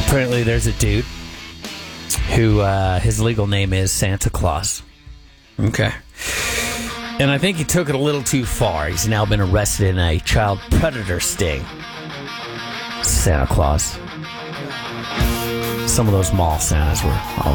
Apparently, there's a dude who his legal name is Santa Claus. Okay. And I think he took it a little too far. He's now been arrested in a child predator sting. Santa Claus. Some of those mall Santas were all